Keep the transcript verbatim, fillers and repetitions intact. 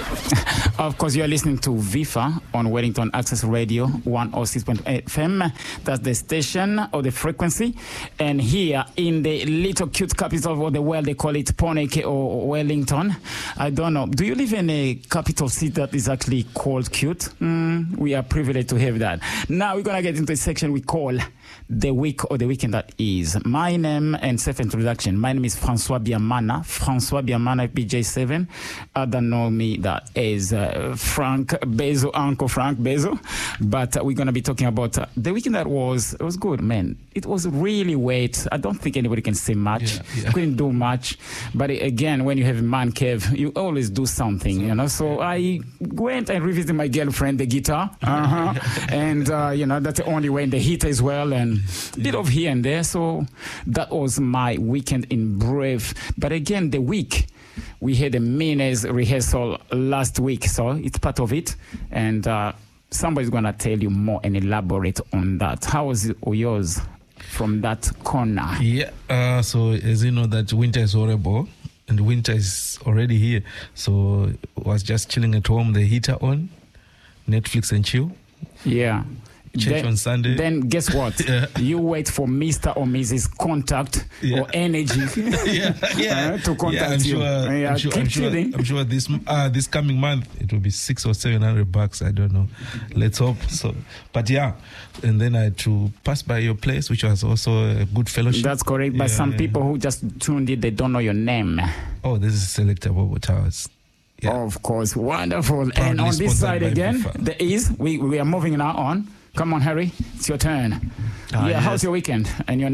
Of course, you are listening to Vifa on Wellington Access Radio one oh six point eight F M. That's the station or the frequency. And here in the little cute capital of the world, they call it Poneke or Wellington. I don't know. Do you live in a capital city that is actually called cute? Mm, we are privileged to have that. Now we're going to get into a section we call the week or the weekend that is. My name and self-introduction. My name is Francois Biamana. Francois Biamana, P J seven. Others know me that is uh, Frank Bezo, Uncle Frank Bezo. But uh, we're going to be talking about uh, the weekend that was, it was good, man. It was really wet. I don't think anybody can say much. Yeah, yeah. Couldn't do much. But again, when you have a man cave, you always do something, so, you know. So yeah. I went and revisited my girlfriend, the guitar. Uh-huh. and, uh, you know, that's the only way in the heat as well. And a bit of here and there. So that was my weekend in brief. But again, the week, we had a Mayonnaise rehearsal last week. So it's part of it. And uh, somebody's going to tell you more and elaborate on that. How was it, yours from that corner? Yeah. Uh, so as you know, that winter is horrible. And winter is already here. So was just chilling at home, the heater on, Netflix and chill. Yeah. Church then, on Sunday. Then guess what? Yeah. You wait for Mister or Missus Contact yeah. or Energy yeah. Yeah. Uh, to contact yeah, I'm you. Sure, yeah, I'm, sure, keep I'm, sure, I'm sure this uh, this coming month it will be six or seven hundred bucks. I don't know. Let's hope so. But yeah, and then I had to pass by your place, which was also a good fellowship. That's correct. But yeah, some yeah. people who just tuned in, they don't know your name. Oh, this is Selector Bobo Towers. Yeah. Of course, wonderful. Proudly and on this side again, FIFA. There is we we are moving now on. Come on, Harry, it's your turn. Ah, yeah, yes. How's your weekend and your